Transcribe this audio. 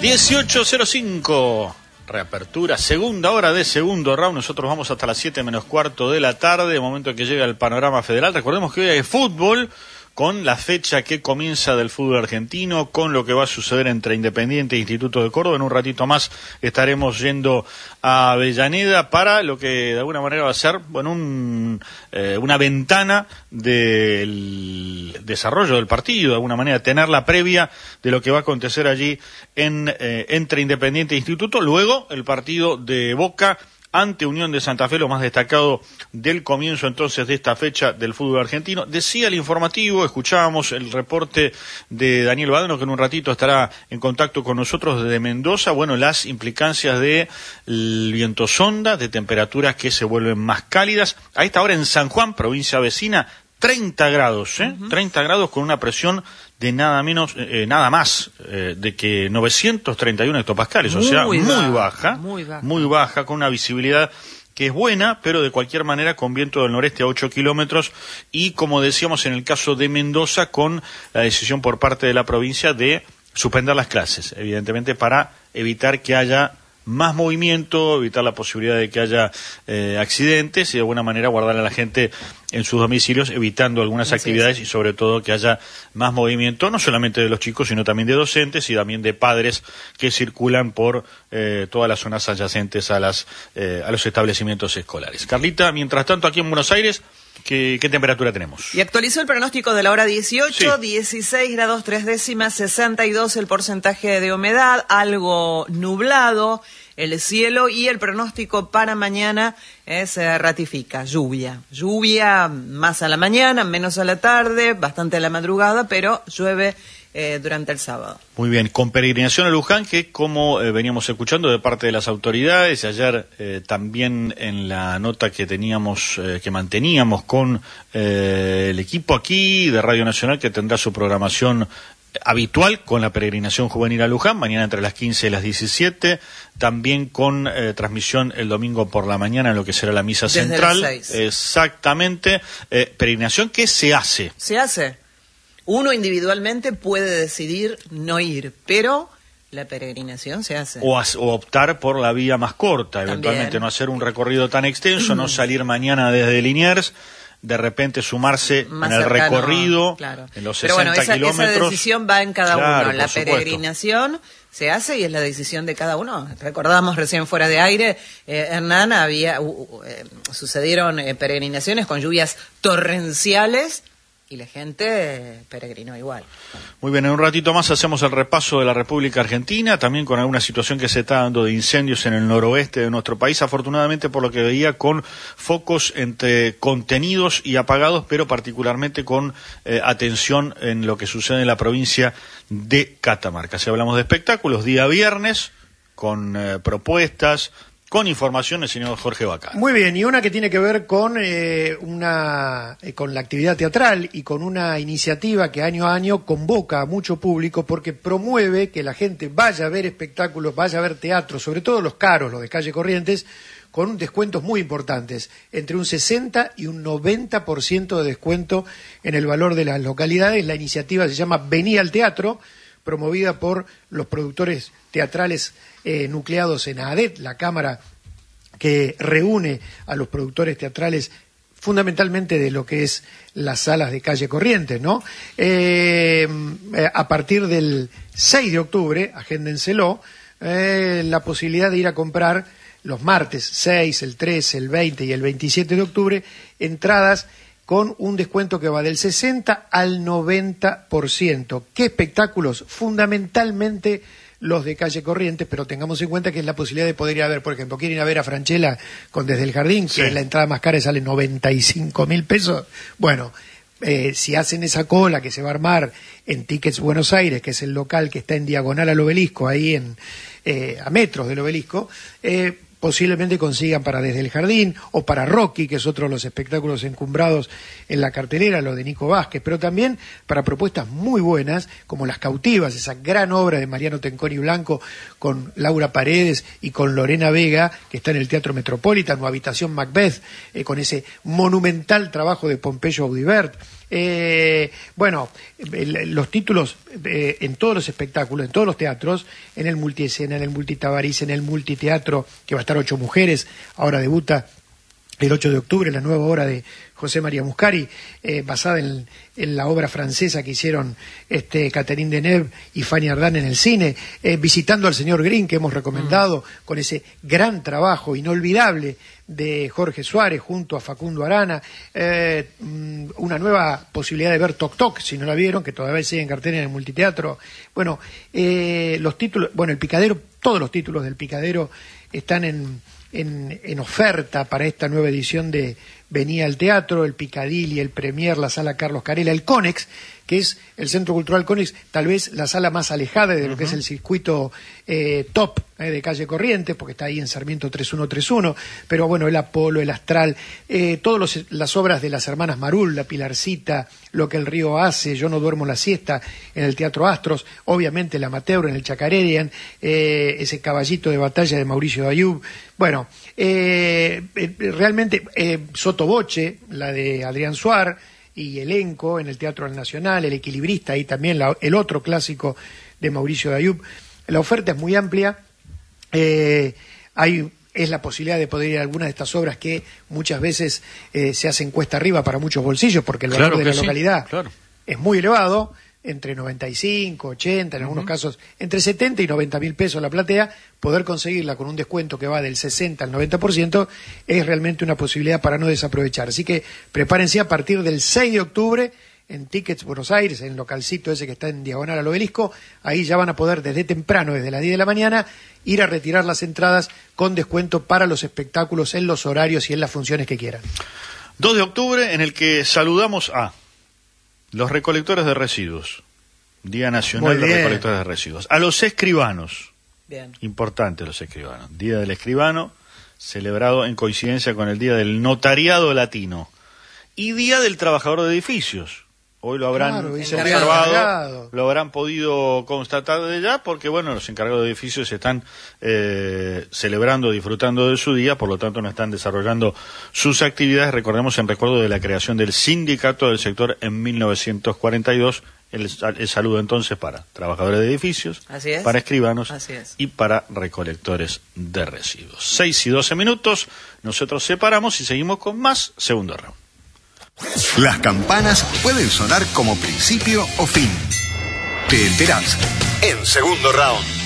18:05, reapertura, segunda hora de segundo round. Nosotros vamos hasta las 7:15 de la tarde, momento en que llega el panorama federal. Recordemos que hoy hay fútbol, con la fecha que comienza del fútbol argentino, con lo que va a suceder entre Independiente e Instituto de Córdoba. En un ratito más estaremos yendo a Avellaneda para lo que de alguna manera va a ser, bueno, una ventana del desarrollo del partido, de alguna manera tener la previa de lo que va a acontecer allí entre Independiente e Instituto. Luego el partido de Boca ante Unión de Santa Fe, lo más destacado del comienzo entonces de esta fecha del fútbol argentino. Decía el informativo, escuchábamos el reporte de Daniel Badeno, que en un ratito estará en contacto con nosotros desde Mendoza. Bueno, las implicancias del viento sonda, de temperaturas que se vuelven más cálidas. A esta hora en San Juan, provincia vecina, 30 grados, 30 grados con una presión de nada más de que 931 hectopascales, o sea, muy baja, con una visibilidad que es buena, pero de cualquier manera con viento del noreste a 8 kilómetros y, como decíamos en el caso de Mendoza, con la decisión por parte de la provincia de suspender las clases, evidentemente para evitar que haya más movimiento, evitar la posibilidad de que haya accidentes y de alguna manera guardar a la gente en sus domicilios, evitando algunas actividades y sobre todo que haya más movimiento, no solamente de los chicos, sino también de docentes y también de padres que circulan por todas las zonas adyacentes a los establecimientos escolares. Carlita, mientras tanto, aquí en Buenos Aires, ¿qué temperatura tenemos? Y actualizó el pronóstico de la hora 18, 16 grados 3 décimas, 62 el porcentaje de humedad, algo nublado el cielo, y el pronóstico para mañana se ratifica, lluvia más a la mañana, menos a la tarde, bastante a la madrugada, pero llueve durante el sábado. Muy bien, con peregrinación a Luján, que como veníamos escuchando de parte de las autoridades, ayer también en la nota que manteníamos con el equipo aquí de Radio Nacional, que tendrá su programación habitual con la peregrinación juvenil a Luján, mañana entre las 15 y las 17, también con transmisión el domingo por la mañana en lo que será la misa desde central. Las 6. Exactamente, peregrinación que se hace. Uno individualmente puede decidir no ir, pero la peregrinación se hace. O optar por la vía más corta, eventualmente no hacer un recorrido tan extenso, no salir mañana desde Liniers, de repente sumarse más en el cercano, recorrido, en los 60 kilómetros. Esa decisión va en cada uno. La peregrinación se hace y es la decisión de cada uno. Recordábamos recién fuera de aire, Hernán, sucedieron peregrinaciones con lluvias torrenciales y la gente peregrinó igual. Muy bien, en un ratito más hacemos el repaso de la República Argentina, también con alguna situación que se está dando de incendios en el noroeste de nuestro país, afortunadamente por lo que veía con focos entre contenidos y apagados, pero particularmente con atención en lo que sucede en la provincia de Catamarca. Si hablamos de espectáculos, día viernes, con propuestas, con información, el señor Jorge Vaca. Muy bien, y una que tiene que ver con con la actividad teatral y con una iniciativa que año a año convoca a mucho público porque promueve que la gente vaya a ver espectáculos, vaya a ver teatro, sobre todo los caros, los de calle Corrientes, con descuentos muy importantes, entre un 60 y un 90% de descuento en el valor de las localidades. La iniciativa se llama Vení al Teatro, promovida por los productores teatrales nucleados en ADET, la cámara que reúne a los productores teatrales fundamentalmente de lo que es las salas de calle Corrientes, ¿no? A partir del 6 de octubre, agéndenselo, la posibilidad de ir a comprar los martes 6, el 13, el 20 y el 27 de octubre, entradas con un descuento que va del 60 al 90%. ¿Qué espectáculos? Fundamentalmente los de calle Corrientes, pero tengamos en cuenta que es la posibilidad de poder ir a ver, por ejemplo, quieren ir a ver a Franchella con Desde el Jardín, que la entrada más cara sale 95.000 pesos. Bueno, si hacen esa cola que se va a armar en Tickets Buenos Aires, que es el local que está en diagonal al Obelisco, ahí a metros del Obelisco, posiblemente consigan para Desde el Jardín o para Rocky, que es otro de los espectáculos encumbrados en la cartelera, lo de Nico Vázquez, pero también para propuestas muy buenas, como Las Cautivas, esa gran obra de Mariano Tenconi Blanco con Laura Paredes y con Lorena Vega, que está en el Teatro Metropolitan, o Habitación Macbeth, con ese monumental trabajo de Pompeyo Audibert, Bueno, los títulos en todos los espectáculos, en todos los teatros, en el multiescena, en el multitabarís, en el multiteatro, que va a estar 8 mujeres, ahora debuta el 8 de octubre la nueva obra de José María Muscari, basada en la obra francesa que hicieron Catherine Deneuve y Fanny Ardant en el cine, visitando al señor Green, que hemos recomendado, con ese gran trabajo inolvidable de Jorge Suárez junto a Facundo Arana, una nueva posibilidad de ver Toc Toc, si no la vieron, que todavía sigue en cartel en el multiteatro. Bueno, los títulos, bueno, el Picadero, todos los títulos del Picadero están en oferta para esta nueva edición de Venía al Teatro, el Picadilly, el Premier, la Sala Carlos Carela, el Conex, que es el Centro Cultural Conex, tal vez la sala más alejada de lo que es el circuito top de Calle Corrientes, porque está ahí en Sarmiento 3131, pero bueno, el Apolo, el Astral, todas las obras de las hermanas Marul, La Pilarcita, Lo que el río hace, Yo no duermo la siesta, en el Teatro Astros, obviamente el Amateur en el Chacarerian, ese Caballito de batalla de Mauricio Dayub, bueno, realmente Sotoboche, la de Adrián Suar, y Elenco en el Teatro Nacional, El Equilibrista, y también el otro clásico de Mauricio Dayub. La oferta es muy amplia, es la posibilidad de poder ir a algunas de estas obras que muchas veces se hacen cuesta arriba para muchos bolsillos, porque el valor de la localidad es muy elevado, entre 95, 80, en algunos casos entre 70 y 90 mil pesos la platea. Poder conseguirla con un descuento que va del 60 al 90% es realmente una posibilidad para no desaprovechar. Así que prepárense a partir del 6 de octubre en Tickets Buenos Aires, en el localcito ese que está en diagonal al Obelisco. Ahí ya van a poder desde temprano, desde las 10 de la mañana, ir a retirar las entradas con descuento para los espectáculos en los horarios y en las funciones que quieran. 2 de octubre, en el que saludamos a los recolectores de residuos, Día Nacional de los Recolectores de Residuos, a los escribanos. Bien. Importante los escribanos. Día del Escribano, celebrado en coincidencia con el Día del Notariado Latino. Y Día del Trabajador de Edificios. Hoy lo habrán observado, lo habrán podido constatar de ya, porque bueno, los encargados de edificios están celebrando, disfrutando de su día, por lo tanto no están desarrollando sus actividades. Recordemos, en recuerdo de la creación del sindicato del sector en 1942, el saludo entonces para trabajadores de edificios, para escribanos y para recolectores de residuos. 6:12, nosotros separamos y seguimos con más Segundo Round. Las campanas pueden sonar como principio o fin. Te enterás en Segundo Round.